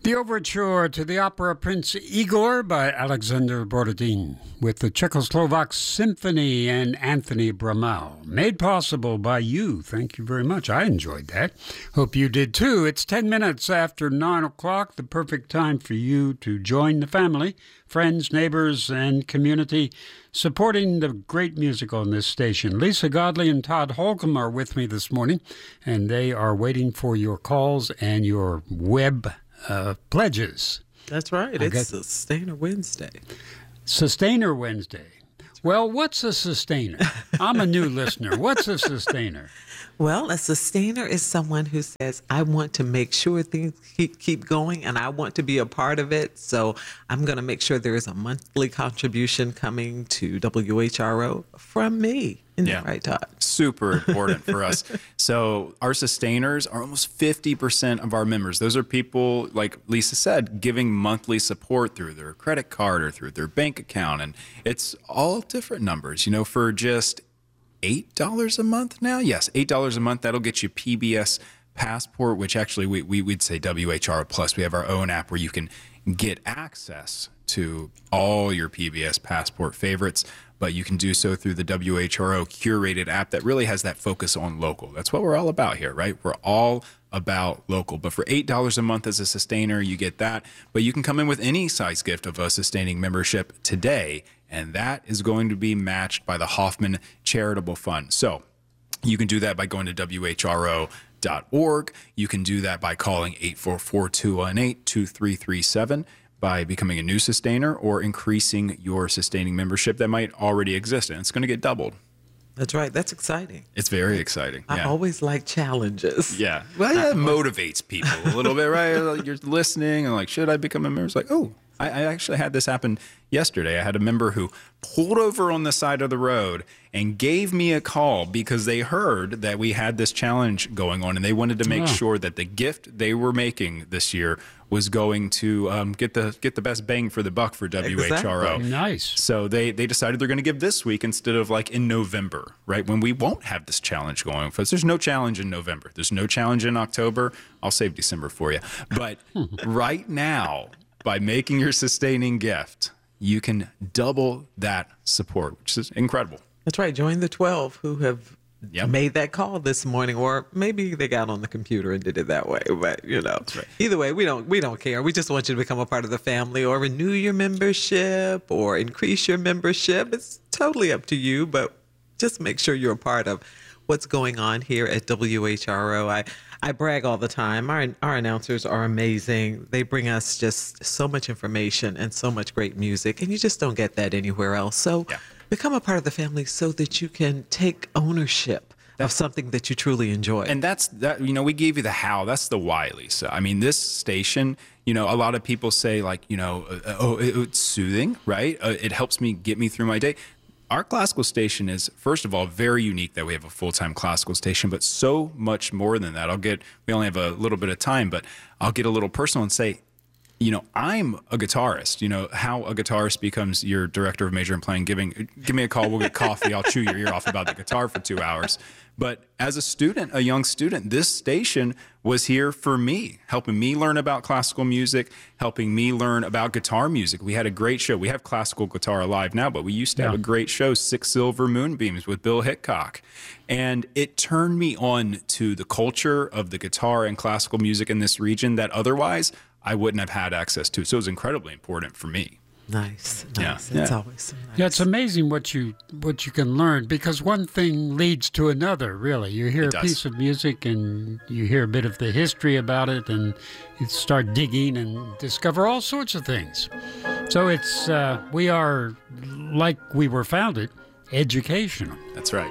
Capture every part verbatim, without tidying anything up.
The overture to the opera Prince Igor by Alexander Borodin with the Czechoslovak Symphony and Anthony Bramall. Made possible by you. Thank you very much. I enjoyed that. Hope you did too. It's ten minutes after nine o'clock, the perfect time for you to join the family, friends, neighbors, and community supporting the great music on this station. Lisa Godley and Todd Holcomb are with me this morning, and they are waiting for your calls and your web Uh, pledges. That's right. I It's guess- Sustainer Wednesday. Sustainer Wednesday. Well, what's a sustainer? I'm a new listener. What's a sustainer? Well, a sustainer is someone who says, I want to make sure things keep, keep going and I want to be a part of it. So I'm going to make sure there is a monthly contribution coming to W H R O from me. Isn't Yeah. that right, Todd? Super important for us. So our sustainers are almost fifty percent of our members. Those are people, like Lisa said, giving monthly support through their credit card or through their bank account. And it's all different numbers, you know, for just eight dollars a month now. Yes, eight dollars a month. That'll get you P B S Passport, which actually we, we, we'd say W H R Plus. We have our own app where you can get access to all your P B S Passport favorites, but you can do so through the W H R O curated app that really has that focus on local. That's what we're all about here, right? We're all about local. But for eight dollars a month as a sustainer, you get that. But you can come in with any size gift of a sustaining membership today, and that is going to be matched by the Hoffman Charitable Fund. So you can do that by going to W H R O dot org. You can do that by calling eight four four, two one eight, two three three seven, by becoming a new sustainer or increasing your sustaining membership that might already exist, and it's going to get doubled. That's right. That's exciting. It's very exciting. I Yeah. always like challenges. Yeah. Well, yeah, it motivates people a little bit, right? Like, you're listening and like, should I become a member? It's like, oh, I, I actually had this happen yesterday. I had a member who pulled over on the side of the road and gave me a call because they heard that we had this challenge going on, and they wanted to make Oh. sure that the gift they were making this year was going to um, get the get the best bang for the buck for W H R O. Exactly. Nice. So they, they decided they're going to give this week instead of like in November, right? When we won't have this challenge going. Because there's no challenge in November. There's no challenge in October. I'll save December for you. But right now, by making your sustaining gift, you can double that support, which is incredible. That's right. Join the twelve who have Yep. made that call this morning, or maybe they got on the computer and did it that way. But you know, right. either way, we don't we don't care. We just want you to become a part of the family, or renew your membership, or increase your membership. It's totally up to you, but just make sure you're a part of what's going on here at W H R O. I I brag all the time. Our our announcers are amazing. They bring us just so much information and so much great music, and you just don't get that anywhere else. So. Yeah. Become a part of the family so that you can take ownership of something that you truly enjoy. And that's that, you know, we gave you the how. That's the why, Lisa. I mean, this station, you know, a lot of people say like, you know, uh, oh, it, it's soothing, right? Uh, it helps me get me through my day. Our classical station is, first of all, very unique that we have a full-time classical station, but so much more than that. I'll get, we only have a little bit of time, but I'll get a little personal and say, you know, I'm a guitarist. You know, how a guitarist becomes your director of major and playing, giving, give me a call, we'll get coffee, I'll chew your ear off about the guitar for two hours. But as a student, a young student, this station was here for me, helping me learn about classical music, helping me learn about guitar music. We had a great show. We have Classical Guitar Alive now, but we used to have Yeah. a great show, Six Silver Moonbeams with Bill Hickok. And it turned me on to the culture of the guitar and classical music in this region that otherwise I wouldn't have had access to. So it was incredibly important for me. Nice, Yeah. nice. It's Yeah. always so nice. Yeah, it's amazing what you what you can learn, because one thing leads to another, really. You hear It a does. piece of music and you hear a bit of the history about it, and you start digging and discover all sorts of things. So it's uh, we are, like we were founded, educational. That's right.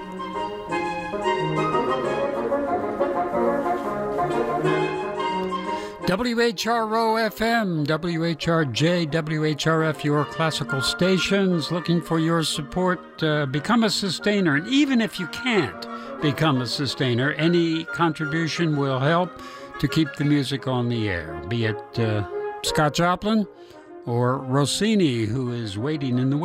W H R O F M, W H R J, W H R F, your classical stations, looking for your support. Uh, become a sustainer. And even if you can't become a sustainer, any contribution will help to keep the music on the air, be it uh, Scott Joplin or Rossini, who is waiting in the